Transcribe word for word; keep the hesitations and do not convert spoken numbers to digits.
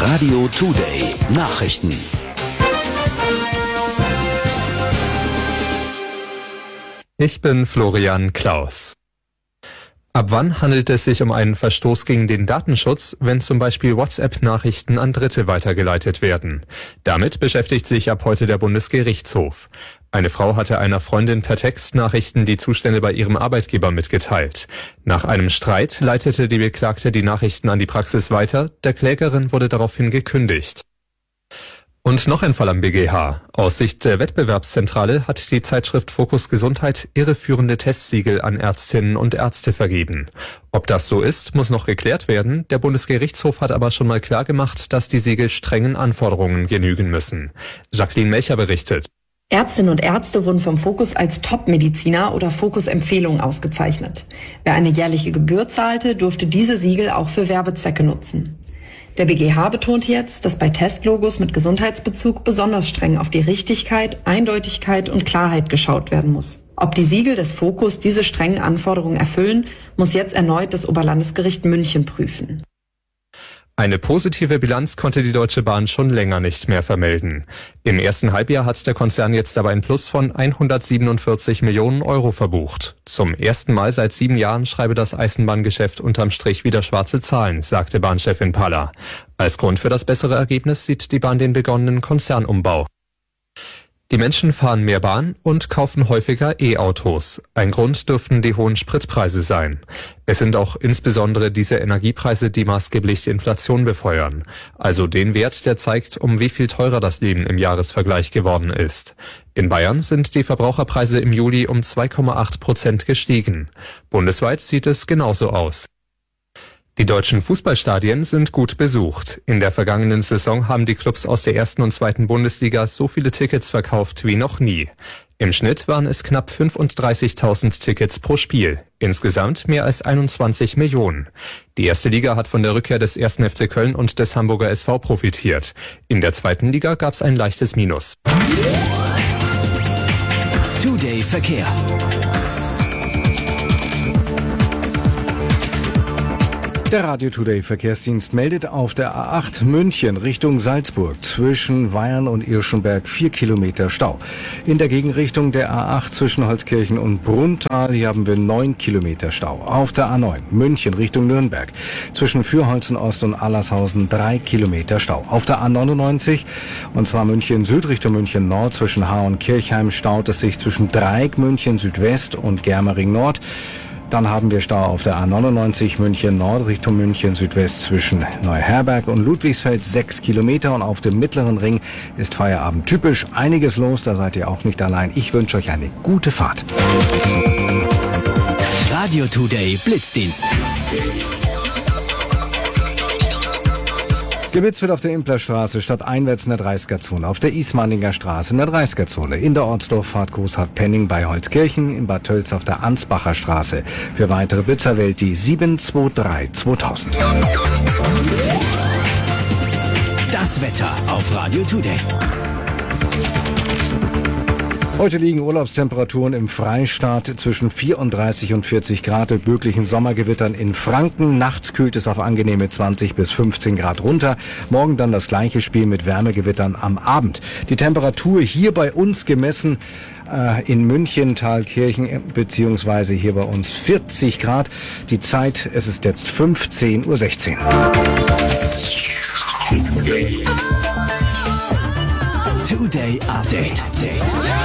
Radio Today Nachrichten. Ich bin Florian Klaus. Ab wann handelt es sich um einen Verstoß gegen den Datenschutz, wenn zum Beispiel WhatsApp-Nachrichten an Dritte weitergeleitet werden? Damit beschäftigt sich ab heute der Bundesgerichtshof. Eine Frau hatte einer Freundin per Textnachrichten die Zustände bei ihrem Arbeitgeber mitgeteilt. Nach einem Streit leitete die Beklagte die Nachrichten an die Praxis weiter. Der Klägerin wurde daraufhin gekündigt. Und noch ein Fall am B G H. Aus Sicht der Wettbewerbszentrale hat die Zeitschrift Fokus Gesundheit irreführende Testsiegel an Ärztinnen und Ärzte vergeben. Ob das so ist, muss noch geklärt werden. Der Bundesgerichtshof hat aber schon mal klargemacht, dass die Siegel strengen Anforderungen genügen müssen. Jacqueline Melcher berichtet. Ärztinnen und Ärzte wurden vom Fokus als Top-Mediziner oder Fokus-Empfehlung ausgezeichnet. Wer eine jährliche Gebühr zahlte, durfte diese Siegel auch für Werbezwecke nutzen. Der B G H betont jetzt, dass bei Testlogos mit Gesundheitsbezug besonders streng auf die Richtigkeit, Eindeutigkeit und Klarheit geschaut werden muss. Ob die Siegel des Fokus diese strengen Anforderungen erfüllen, muss jetzt erneut das Oberlandesgericht München prüfen. Eine positive Bilanz konnte die Deutsche Bahn schon länger nicht mehr vermelden. Im ersten Halbjahr hat der Konzern jetzt aber ein Plus von hundertsiebenundvierzig Millionen Euro verbucht. Zum ersten Mal seit sieben Jahren schreibe das Eisenbahngeschäft unterm Strich wieder schwarze Zahlen, sagte Bahnchefin Palla. Als Grund für das bessere Ergebnis sieht die Bahn den begonnenen Konzernumbau. Die Menschen fahren mehr Bahn und kaufen häufiger E-Autos. Ein Grund dürften die hohen Spritpreise sein. Es sind auch insbesondere diese Energiepreise, die maßgeblich die Inflation befeuern. Also den Wert, der zeigt, um wie viel teurer das Leben im Jahresvergleich geworden ist. In Bayern sind die Verbraucherpreise im Juli um zwei Komma acht Prozent gestiegen. Bundesweit sieht es genauso aus. Die deutschen Fußballstadien sind gut besucht. In der vergangenen Saison haben die Clubs aus der ersten und zweiten Bundesliga so viele Tickets verkauft wie noch nie. Im Schnitt waren es knapp fünfunddreißigtausend Tickets pro Spiel. Insgesamt mehr als einundzwanzig Millionen. Die erste Liga hat von der Rückkehr des ersten F C Köln und des Hamburger S V profitiert. In der zweiten Liga gab es ein leichtes Minus. Today Verkehr. Der Radio Today Verkehrsdienst meldet auf der A acht München Richtung Salzburg zwischen Weyern und Irschenberg vier Kilometer Stau. In der Gegenrichtung der A acht zwischen Holzkirchen und Brunnthal, hier haben wir neun Kilometer Stau. Auf der A neun München Richtung Nürnberg zwischen Fürholzen Ost und Allershausen drei Kilometer Stau. Auf der A neunundneunzig und zwar München Süd Richtung München Nord zwischen Haar und Kirchheim staut es sich zwischen Dreieck München Südwest und Germering Nord. Dann haben wir Stau auf der A neunundneunzig München Nord Richtung München Südwest zwischen Neuherberg und Ludwigsfeld sechs Kilometer und auf dem mittleren Ring ist Feierabend typisch. Einiges los, da seid ihr auch nicht allein. Ich wünsche euch eine gute Fahrt. Radio Today Blitzdienst. Geblitzt wird auf der Implerstraße stadteinwärts in der dreißiger-Zone, auf der Ismaninger Straße in der dreißiger-Zone, in der Ortsdorffahrt Großhardt-Penning bei Holzkirchen, in Bad Tölz auf der Ansbacher Straße. Für weitere Blitzer wählt die sieben zwei drei zweitausend. Das Wetter auf Radio Today. Heute liegen Urlaubstemperaturen im Freistaat zwischen vierunddreißig und vierzig Grad mit möglichen Sommergewittern in Franken. Nachts kühlt es auf angenehme zwanzig bis fünfzehn Grad runter. Morgen dann das gleiche Spiel mit Wärmegewittern am Abend. Die Temperatur hier bei uns gemessen äh, in München, Thalkirchen beziehungsweise hier bei uns vierzig Grad. Die Zeit, es ist jetzt fünfzehn Uhr sechzehn. Today Update.